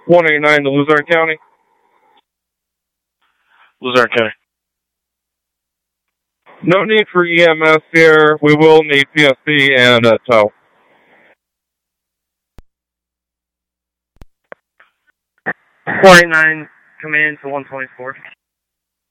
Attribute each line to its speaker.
Speaker 1: 189 to Luzerne County.
Speaker 2: Luzerne County.
Speaker 1: No need for EMS here. We will need PSP and a tow.
Speaker 3: 49, come in to 124.